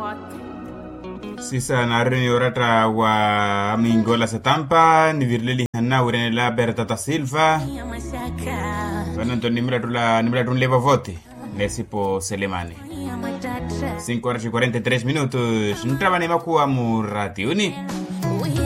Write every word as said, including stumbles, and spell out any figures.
Sisa na rin yorata wa Mingola sa Tampa, ni Virlili Hanna, Urenela Bertata Silva. Bueno, entonces ni me la trula, ni me la trun leva vote. Nesi po Selemani. cinco horas y cuarenta y tres minutos. Ntraba ni makuwa mu ratiuni.